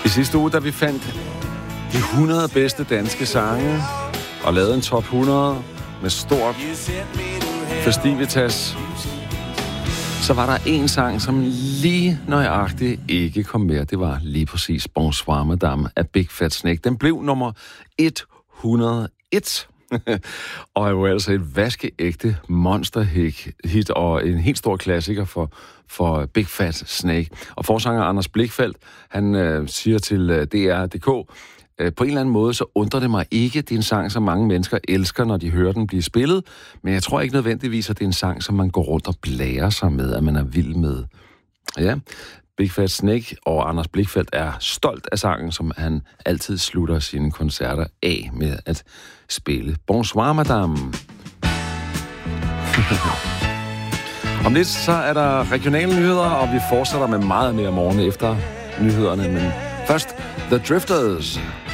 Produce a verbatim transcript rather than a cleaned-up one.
I sidste uge, da vi fandt de hundrede bedste danske sange og lavede en top hundrede med stort festivitas, så var der en sang, som lige nøjagtigt ikke kom med. Det var lige præcis Bonsoir Madame af Big Fat Snake. Den blev nummer et hundrede og et. Og er jo altså et vaskeægte monsterhit og en helt stor klassiker for, for Big Fat Snake. Og forsanger Anders Blichfeldt, han øh, siger til øh, D R punktum d k, øh, på en eller anden måde, så undrer det mig ikke. Det er en sang, som mange mennesker elsker, når de hører den blive spillet. Men jeg tror ikke nødvendigvis, at det er en sang, som man går rundt og blærer sig med, at man er vild med. Ja, Big Fat Snake og Anders Blichfeldt er stolt af sangen, som han altid slutter sine koncerter af med at spille. Bonsoir, madame. Om lidt så er der regionale nyheder, og vi fortsætter med meget mere morgen efter nyhederne. Men først, The Drifters.